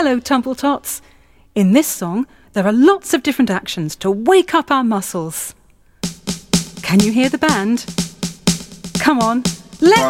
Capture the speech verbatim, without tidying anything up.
Hello, Tumble Tots. In this song, there are lots of different actions to wake up our muscles. Can you hear the band? Come on, let's...